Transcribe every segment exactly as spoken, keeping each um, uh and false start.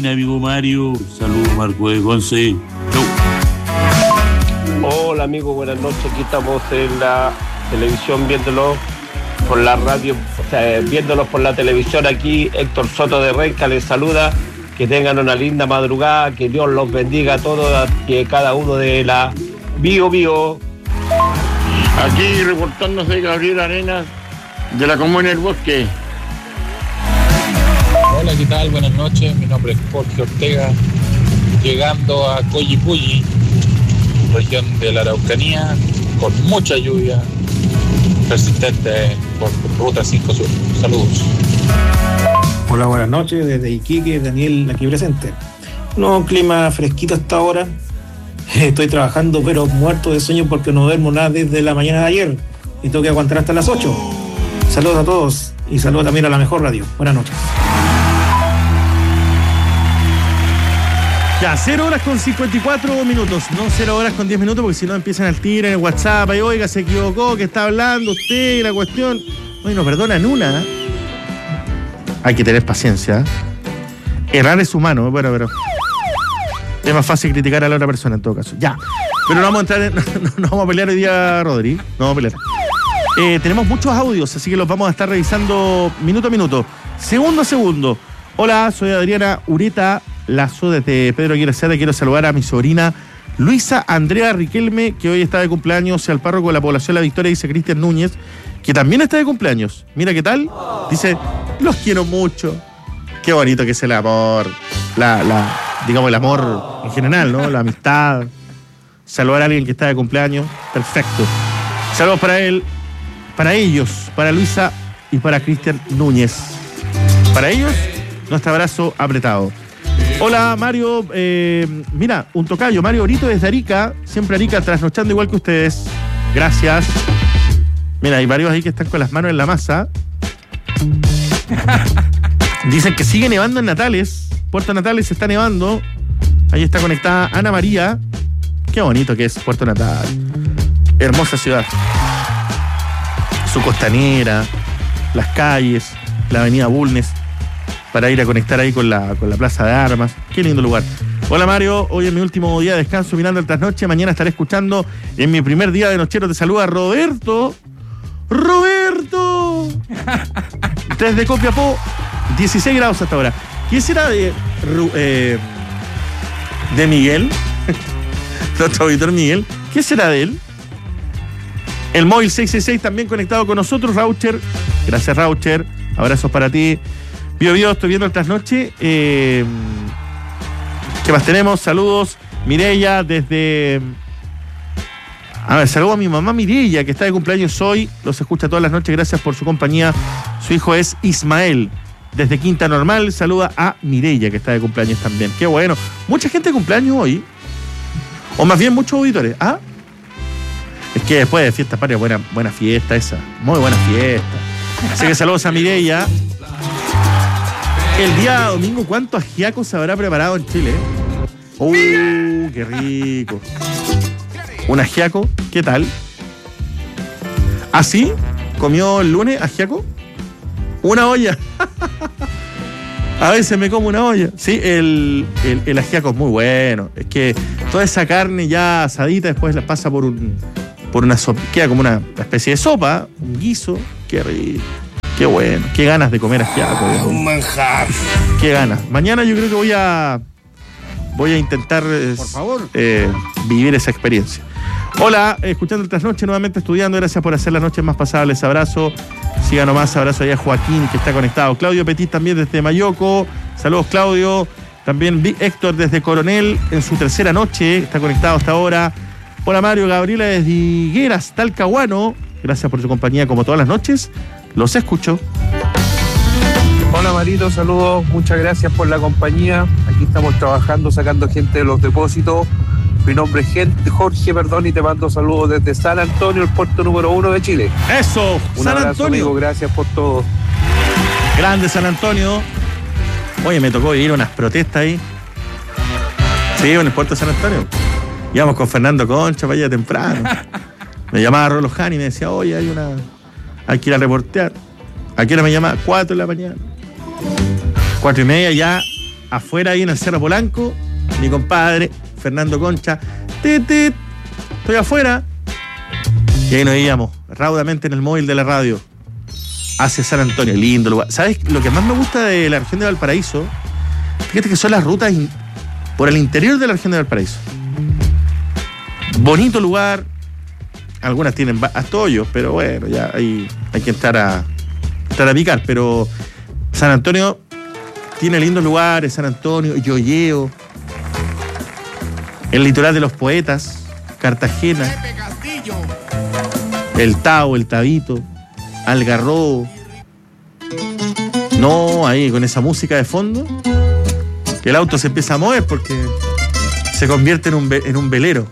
Amigo Mario, saludos Marco de Conce. Chau. Hola amigo, buenas noches. Aquí estamos en la televisión viéndolo por la radio, o sea, viéndolos por la televisión. Aquí Héctor Soto de Renca les saluda. Que tengan una linda madrugada, que Dios los bendiga a todos, que cada uno de la Bio Bio. Aquí reportándose Gabriel Arenas de la Comuna del Bosque. Hola, ¿qué tal? Buenas noches, mi nombre es Jorge Ortega, llegando a Coyipulli, región de la Araucanía, con mucha lluvia persistente por Ruta cinco Sur. Saludos. Hola, buenas noches, desde Iquique, Daniel aquí presente. No, clima fresquito hasta ahora. Estoy trabajando pero muerto de sueño porque no duermo nada desde la mañana de ayer y tengo que aguantar hasta las ocho. Saludos a todos y saludos también a la mejor radio. Buenas noches. Ya, cero horas con cincuenta y cuatro minutos, no cero horas con diez minutos, porque si no empiezan al tiro en el WhatsApp, y oiga, se equivocó, que está hablando usted y la cuestión. Oye, no perdonan una. Hay que tener paciencia. Errar es humano, bueno, pero es más fácil criticar a la otra persona en todo caso. Ya, pero no vamos a entrar en, no, no, no vamos a pelear hoy día, Rodri, no vamos a pelear. Eh, tenemos muchos audios, así que los vamos a estar revisando minuto a minuto, segundo a segundo. Hola, soy Adriana Ureta Lazo desde Pedro Aguirre Cerda. Quiero saludar a mi sobrina Luisa Andrea Riquelme, que hoy está de cumpleaños, al párroco de la población La Victoria, dice Cristian Núñez, que también está de cumpleaños. Mira qué tal. Dice, los quiero mucho. Qué bonito que es el amor. La, la, digamos, el amor en general, ¿no? La amistad. Saludar a alguien que está de cumpleaños. Perfecto. Saludos para él, para ellos, para Luisa y para Cristian Núñez. Para ellos, nuestro abrazo apretado. Hola Mario, eh, mira, un tocayo, Mario Brito desde Arica, siempre Arica, trasnochando igual que ustedes. Gracias. Mira, hay varios ahí que están con las manos en la masa. Dicen que sigue nevando en Natales. Puerto Natales se está nevando. Ahí está conectada Ana María. Qué bonito que es Puerto Natal. Hermosa ciudad. Su costanera, las calles, la avenida Bulnes, para ir a conectar ahí con la, con la Plaza de Armas. Qué lindo lugar. Hola Mario, hoy es mi último día de descanso mirando el trasnoche. Mañana estaré escuchando en mi primer día de nochero. Te saluda Roberto. ¡Roberto! Desde Copiapó, dieciséis grados hasta ahora. ¿Qué será de, eh, de Miguel? Nuestro auditor Miguel. ¿Qué será de él? El móvil seis seis seis también conectado con nosotros, Raucher. Gracias, Raucher. Abrazos para ti. Bio, bio, estoy viendo el trasnoche. Eh, ¿Qué más tenemos? Saludos. Mireya desde... A ver, saludo a mi mamá Mireya, que está de cumpleaños hoy. Los escucha todas las noches. Gracias por su compañía. Su hijo es Ismael. Desde Quinta Normal, saluda a Mireya, que está de cumpleaños también. Qué bueno. Mucha gente de cumpleaños hoy. O más bien muchos auditores. ¿Ah? Es que después de fiesta patria, buena, buena fiesta esa. Muy buena fiesta. Así que saludos a Mireya. El día domingo, ¿cuánto ajiaco se habrá preparado en Chile? ¡Uh, qué rico! Un ajiaco, ¿qué tal? ¿Así? ¿Comió el lunes ajiaco? Una olla. A veces me como una olla. Sí, el, el, el ajiaco es muy bueno. Es que toda esa carne ya asadita después la pasa por un por una sopa. Queda como una especie de sopa, un guiso. Qué rico. Qué bueno. Qué ganas de comer ajiaco. Ah, un manjar. Qué ganas. Mañana yo creo que voy a voy a intentar por favor eh, vivir esa experiencia. Hola, escuchando el trasnoche, nuevamente estudiando. Gracias por hacer las noches más pasables. Abrazo. Siga nomás. Abrazo allá a Joaquín, que está conectado. Claudio Petit también desde Mayoco. Saludos, Claudio. También Héctor desde Coronel en su tercera noche. Está conectado hasta ahora. Hola, Mario. Gabriela desde Higueras, Talcahuano. Gracias por su compañía como todas las noches. Los escucho. Hola Marito, saludos, muchas gracias por la compañía. Aquí estamos trabajando, sacando gente de los depósitos. Mi nombre es Jorge, perdón, y te mando saludos desde San Antonio, el puerto número uno de Chile. Eso, Un San abrazo, Antonio. amigo, gracias por todo. Grande San Antonio. Oye, me tocó ir a unas protestas ahí. Sí, en el puerto de San Antonio. Íbamos con Fernando Concha para allá temprano. Me llamaba Rolo Jani y me decía, oye, hay una... hay que ir a reportear. ¿A qué hora me llama? Cuatro de la mañana. Cuatro y media ya afuera ahí en el Cerro Polanco, mi compadre, Fernando Concha, tit, tit, estoy afuera. Y ahí nos íbamos, raudamente en el móvil de la radio, hacia San Antonio, lindo lugar. ¿Sabes lo que más me gusta de la región de Valparaíso? Fíjate que son las rutas in- por el interior de la región de Valparaíso. Bonito lugar. Algunas tienen hasta hoyos, pero bueno, ya hay, hay que entrar a, entrar a picar. Pero San Antonio tiene lindos lugares, San Antonio, Yoyeo, el litoral de los poetas, Cartagena, el Tao, el Tabito, Algarrobo. No, ahí con esa música de fondo, que el auto se empieza a mover porque se convierte en un, ve- en un velero.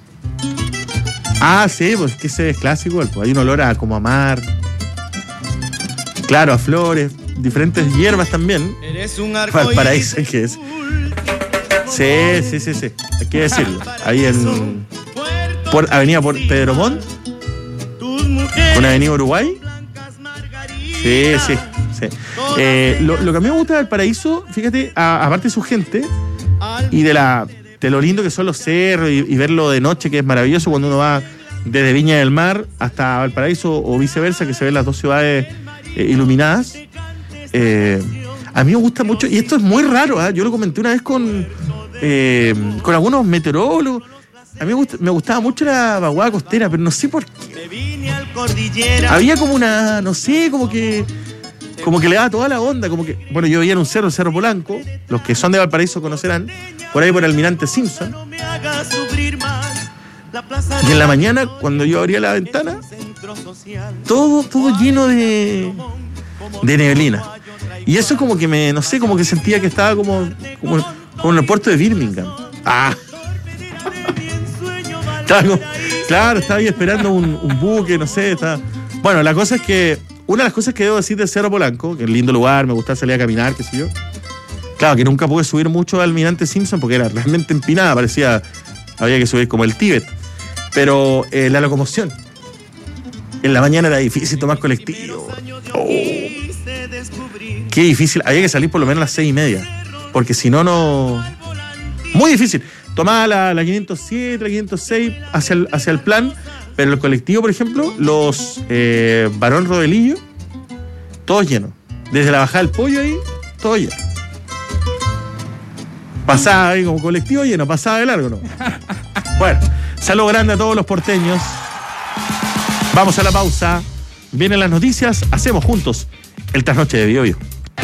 Ah, sí, pues que ese es clásico, pues hay un olor a como a mar, claro, a flores, diferentes hierbas también. Valparaíso, ¿qué es? Sí, sí, sí, sí, hay que decirlo. Ahí en por, Avenida por Pedro Montt, con Avenida Uruguay. Sí, sí, sí. Eh, lo, lo que a mí me gusta del Valparaíso, fíjate, a, aparte de su gente y de la de lo lindo que son los cerros y, y verlo de noche, que es maravilloso cuando uno va desde Viña del Mar hasta Valparaíso o viceversa, que se ven las dos ciudades eh, iluminadas. Eh, a mí me gusta mucho, y esto es muy raro, ¿eh? Yo lo comenté una vez con, eh, con algunos meteorólogos. A mí me, gusta, me gustaba mucho la vaguada costera, pero no sé por qué. Había como una, no sé, como que como que le daba toda la onda, como que, bueno, yo veía en un cerro, el Cerro Polanco, los que son de Valparaíso conocerán, por ahí por el Almirante Simpson. Y en la mañana, cuando yo abría la ventana, todo, todo lleno de, de neblina. Y eso como que me, no sé, como que sentía que estaba como, como, como en el puerto de Birmingham. Ah. Estaba como, claro, estaba ahí esperando un, un buque, no sé, estaba... Bueno, la cosa es que, una de las cosas que debo decir del Cerro Polanco, que es un lindo lugar, me gustaba salir a caminar, qué sé yo. Claro, que nunca pude subir mucho al Almirante Simpson porque era realmente empinada, parecía, había que subir como el Tíbet. Pero eh, la locomoción. En la mañana era difícil tomar colectivo. Oh, qué difícil. Había que salir por lo menos a las seis y media. Porque si no, no... Muy difícil. Tomaba la, la quinientos siete, la quinientos seis hacia el, hacia el plan, pero el colectivo, por ejemplo, los eh, Barón Rodelillo, todos llenos. Desde la bajada del Pollo ahí, todo lleno. Pasaba ahí como colectivo lleno, pasaba de largo, ¿no? Bueno, saludo grande a todos los porteños. Vamos a la pausa. Vienen las noticias, hacemos juntos el trasnoche de Bio Bio.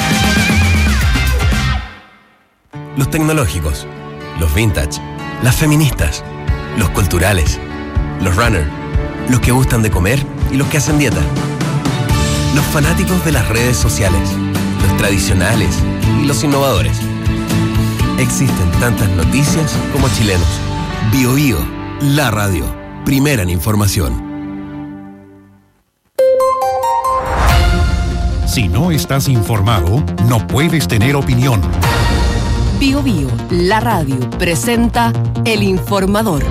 Los tecnológicos, los vintage, las feministas, los culturales, los runners, los que gustan de comer y los que hacen dieta, los fanáticos de las redes sociales, los tradicionales y los innovadores. Existen tantas noticias como chilenos. Bio Bio, la radio, primera en información. Si no estás informado, no puedes tener opinión. Bio Bio, la radio, presenta El Informador.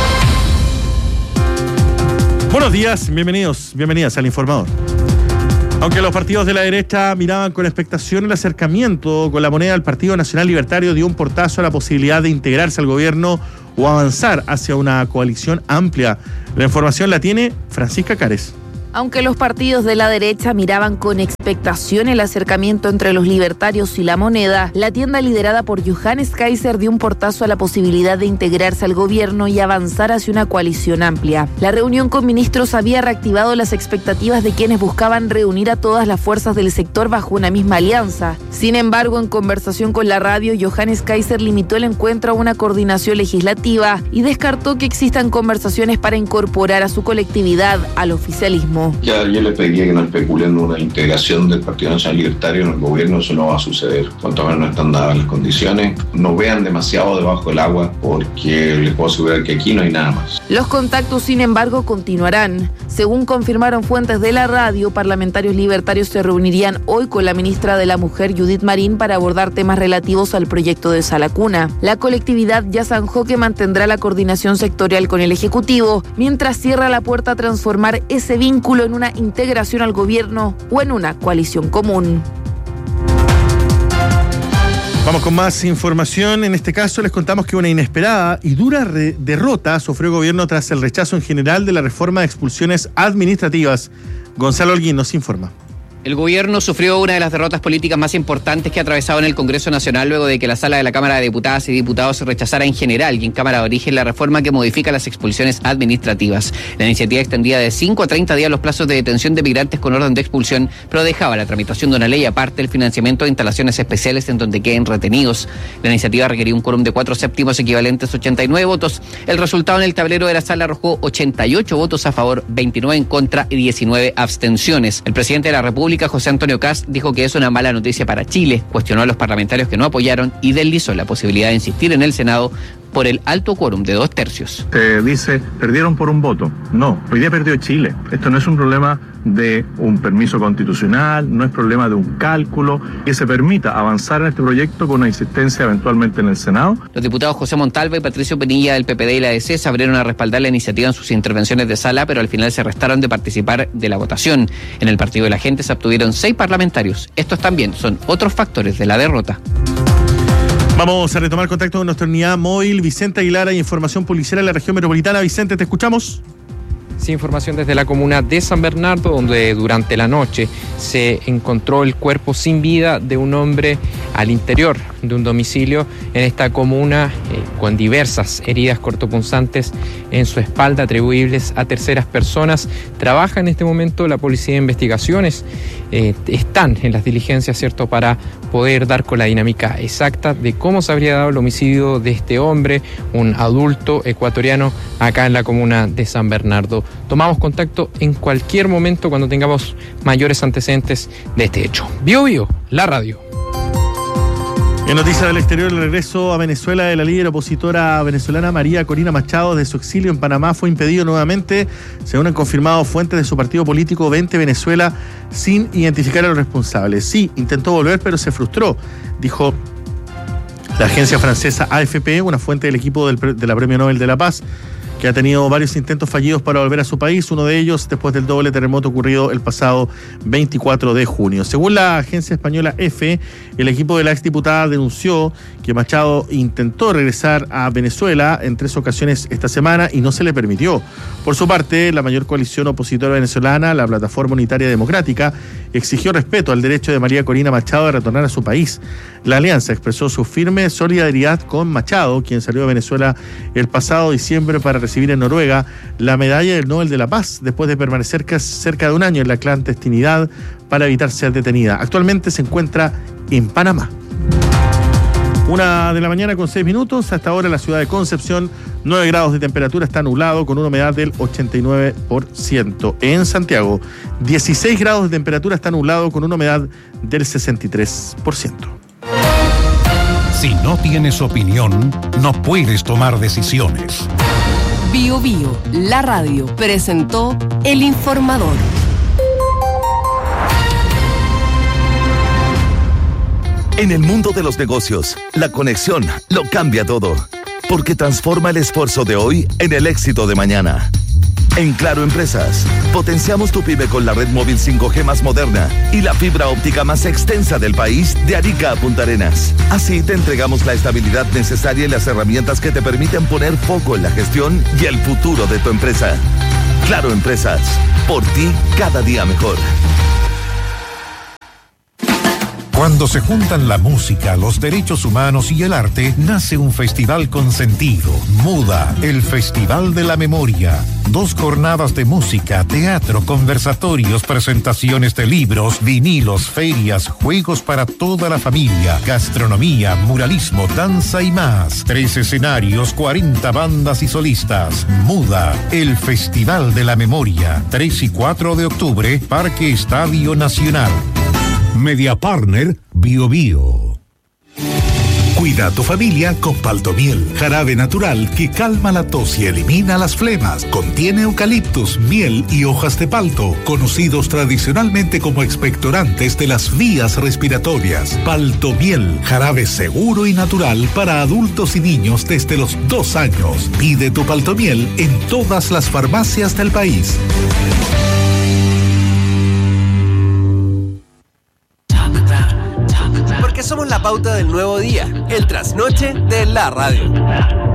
Buenos días, bienvenidos, bienvenidas al Informador. Aunque los partidos de la derecha miraban con expectación el acercamiento con la moneda, el Partido Nacional Libertario dio un portazo a la posibilidad de integrarse al gobierno o avanzar hacia una coalición amplia. La información la tiene Francisca Cares. Aunque los partidos de la derecha miraban con expectación el acercamiento entre los libertarios y la moneda, la tienda liderada por Johannes Kaiser dio un portazo a la posibilidad de integrarse al gobierno y avanzar hacia una coalición amplia. La reunión con ministros había reactivado las expectativas de quienes buscaban reunir a todas las fuerzas del sector bajo una misma alianza. Sin embargo, en conversación con la radio, Johannes Kaiser limitó el encuentro a una coordinación legislativa y descartó que existan conversaciones para incorporar a su colectividad al oficialismo. Ya yo le pediría que no especulen una integración del Partido Nacional Libertario en el gobierno, eso no va a suceder. Cuanto menos no están dadas las condiciones, no vean demasiado debajo del agua porque les puedo asegurar que aquí no hay nada más. Los contactos, sin embargo, continuarán. Según confirmaron fuentes de la radio, parlamentarios libertarios se reunirían hoy con la ministra de la Mujer, Judith Marín, para abordar temas relativos al proyecto de Sala Cuna. La colectividad ya zanjó que mantendrá la coordinación sectorial con el Ejecutivo, mientras cierra la puerta a transformar ese vínculo en una integración al gobierno o en una coalición común. Vamos con más información. En este caso les contamos que una inesperada y dura re- derrota sufrió el gobierno tras el rechazo en general de la reforma de expulsiones administrativas. Gonzalo Holguín nos informa. El gobierno sufrió una de las derrotas políticas más importantes que ha atravesado en el Congreso Nacional luego de que la Sala de la Cámara de Diputadas y Diputados rechazara en general y en Cámara de Origen la reforma que modifica las expulsiones administrativas. La iniciativa extendía de cinco a treinta días los plazos de detención de migrantes con orden de expulsión, pero dejaba la tramitación de una ley aparte el financiamiento de instalaciones especiales en donde queden retenidos. La iniciativa requería un quórum de cuatro séptimos equivalentes a ochenta y nueve votos. El resultado en el tablero de la sala arrojó ochenta y ocho votos a favor, veintinueve en contra y diecinueve abstenciones. El presidente de la República, José Antonio Kast, dijo que es una mala noticia para Chile, cuestionó a los parlamentarios que no apoyaron y deslizó la posibilidad de insistir en el Senado por el alto quórum de dos tercios. Se dice, perdieron por un voto. No, hoy día perdió Chile. Esto no es un problema de un permiso constitucional, no es problema de un cálculo, que se permita avanzar en este proyecto con una insistencia eventualmente en el Senado. Los diputados José Montalva y Patricio Penilla del P P D y la D C se abrieron a respaldar la iniciativa en sus intervenciones de sala, pero al final se restaron de participar de la votación. En el Partido de la Gente se obtuvieron seis parlamentarios. Estos también son otros factores de la derrota. Vamos a retomar contacto con nuestra unidad móvil. Vicente Aguilar, hay información policial en la región metropolitana. Vicente, te escuchamos. Sí, información desde la comuna de San Bernardo, donde durante la noche se encontró el cuerpo sin vida de un hombre al interior de un domicilio en esta comuna, eh, con diversas heridas cortopunzantes en su espalda atribuibles a terceras personas. Trabaja en este momento la Policía de Investigaciones, eh, están en las diligencias, ¿cierto?, para poder dar con la dinámica exacta de cómo se habría dado el homicidio de este hombre, un adulto ecuatoriano, acá en la comuna de San Bernardo. Tomamos contacto en cualquier momento cuando tengamos mayores antecedentes de este hecho. Bio Bio, la radio. En noticias del exterior, el regreso a Venezuela de la líder opositora venezolana María Corina Machado de su exilio en Panamá fue impedido nuevamente, según han confirmado fuentes de su partido político Vente Venezuela, sin identificar a los responsables. Sí, intentó volver, pero se frustró, dijo la agencia francesa A F P, una fuente del equipo del, de la Premio Nobel de la Paz, que ha tenido varios intentos fallidos para volver a su país, uno de ellos después del doble terremoto ocurrido el pasado veinticuatro de junio. Según la agencia española EFE, el equipo de la exdiputada denunció que Machado intentó regresar a Venezuela en tres ocasiones esta semana y no se le permitió. Por su parte, la mayor coalición opositora venezolana, la Plataforma Unitaria Democrática, exigió respeto al derecho de María Corina Machado de retornar a su país. La alianza expresó su firme solidaridad con Machado, quien salió de Venezuela el pasado diciembre para recibir en Noruega la medalla del Nobel de la Paz, después de permanecer cerca de un año en la clandestinidad para evitar ser detenida. Actualmente se encuentra en Panamá. Una de la mañana con seis minutos. Hasta ahora en la ciudad de Concepción, nueve grados de temperatura, está nublado con una humedad del ochenta y nueve por ciento. En Santiago, dieciséis grados de temperatura, está nublado con una humedad del sesenta y tres por ciento. Si no tienes opinión, no puedes tomar decisiones. Bio Bio, la radio, presentó El Informador. En el mundo de los negocios, la conexión lo cambia todo, porque transforma el esfuerzo de hoy en el éxito de mañana. En Claro Empresas, potenciamos tu pyme con la red móvil cinco G más moderna y la fibra óptica más extensa del país, de Arica a Punta Arenas. Así te entregamos la estabilidad necesaria y las herramientas que te permiten poner foco en la gestión y el futuro de tu empresa. Claro Empresas, por ti cada día mejor. Cuando se juntan la música, los derechos humanos y el arte, nace un festival con sentido. Muda, el Festival de la Memoria. Dos jornadas de música, teatro, conversatorios, presentaciones de libros, vinilos, ferias, juegos para toda la familia, gastronomía, muralismo, danza y más. Tres escenarios, cuarenta bandas y solistas. Muda, el Festival de la Memoria. tres y cuatro de octubre, Parque Estadio Nacional. Media Partner Bio Bio. Cuida a tu familia con Paltomiel, jarabe natural que calma la tos y elimina las flemas. Contiene eucaliptus, miel y hojas de palto, conocidos tradicionalmente como expectorantes de las vías respiratorias. Paltomiel, jarabe seguro y natural para adultos y niños desde los dos años. Pide tu Paltomiel en todas las farmacias del país. Porque somos la la pauta del nuevo día, el trasnoche de la radio.